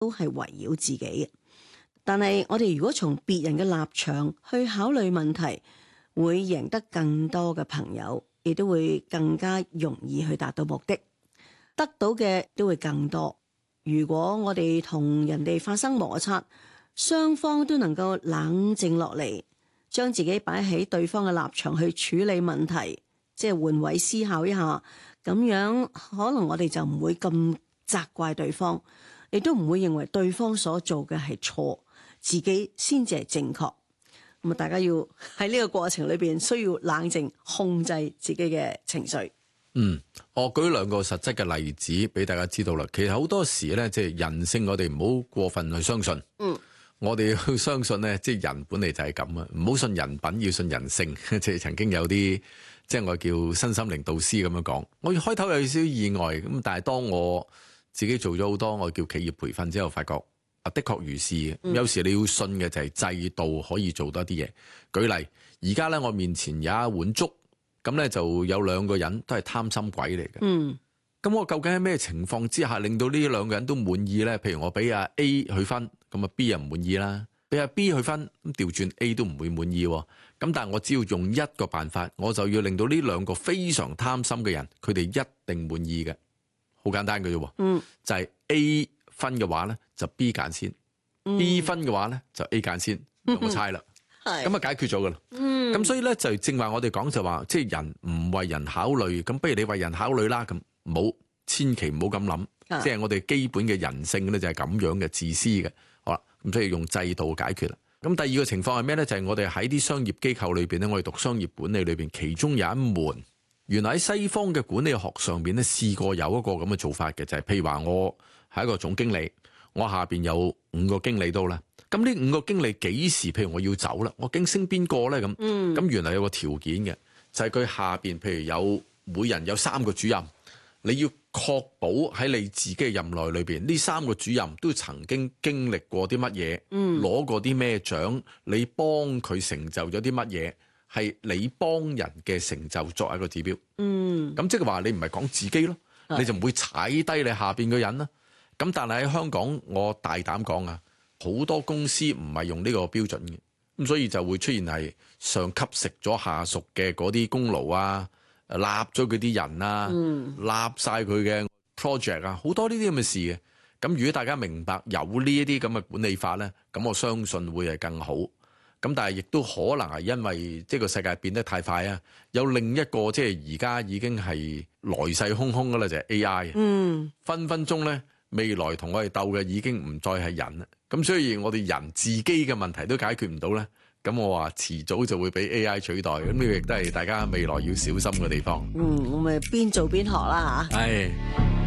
都係圍繞自己嘅。但係我哋如果從別人嘅立場去考慮問題，會贏得更多嘅朋友，亦都會更加容易去達到目的，得到嘅都會更多。如果我哋同人哋發生摩擦，雙方都能夠冷靜落嚟，將自己擺喺對方嘅立場去處理問題，即係換位思考一下，咁樣可能我哋就唔會咁責怪對方，亦都唔會認為對方所做嘅係錯，自己先至係正確。咁啊，大家要喺呢個過程裏邊需要冷靜控制自己嘅情緒。 我舉兩個實質嘅例子俾大家知道啦。其實好多時咧，即係人性，我哋唔好過分去相信。我哋要相信咧，即係人本嚟就係咁啊，唔好信人品，要信人性。即係曾經有啲即係我叫身心靈導師咁樣講。我開頭有少少意外咁，但係當我自己做咗好多我叫企業培訓之後，發覺的確如是。有時你要信嘅就係制度可以做多啲嘢。舉例，而家咧我面前有一碗粥，咁咧就有兩個人都係貪心鬼嚟嘅。咁我究竟喺咩情況之下令到呢兩個人都滿意咧？譬如我俾阿 A 去分，咁啊 B 又唔滿意啦；俾阿 B 去分，咁調轉 A 都唔會滿意。咁但係我只要用一個辦法，我就要令到呢兩個非常貪心嘅人，佢哋一定滿意嘅。好簡單嘅啫。就係 A 分嘅話咧，就 B 揀先；B 分嘅話咧，就 A 揀先。我猜啦，咁啊解決咗噶啦。咁所以咧就正話我哋講就話，即係人唔為人考慮，咁不如你為人考慮啦。咁冇，千祈唔好咁諗。即係我哋基本嘅人性咧就係咁樣嘅，自私嘅。好啦，咁所以用制度解決啦。咁第二個情況係咩咧？就係我哋喺啲商業機構裏邊咧，我哋讀商業管理裏邊，其中有一門，原來喺西方嘅管理學上邊咧試過有一個咁嘅做法嘅，就係譬如話我係一個總經理，我下邊有5個經理都啦。咁呢5個經理幾時譬如我要走啦，我經升邊個咧？咁原來有個條件嘅，就係佢下邊譬如有每人有3個主任，你要確保喺你自己嘅任內裏邊，呢3個主任都曾經經歷過啲乜嘢，攞過啲咩獎，你幫佢成就咗啲乜嘢，係你幫人嘅成就作為一個指標。咁即係話你唔係講自己咯，你就唔會踩低你下邊嘅人啦。咁但係喺香港，我大膽講啊，好多公司唔係用呢個標準嘅，咁所以就會出現係上級食咗下屬嘅嗰啲功勞啊，立咗佢啲人啊，立晒佢嘅 project 啊，好多呢啲咁嘅事嘅。咁如果大家明白有呢一啲咁嘅管理法咧，咁我相信會係更好。咁但係亦都可能係因為即係個世界變得太快啊，有另一個即係而家已經係來勢洶洶噶啦，就係 AI。分分鐘咧，未來同我哋鬥嘅已經唔再係人啦。咁所以我哋人自己嘅問題都解決唔到咧，咁我話遲早就會俾 AI 取代。咁呢個亦都係大家未來要小心嘅地方。 我咪邊做邊學啦嚇。 係。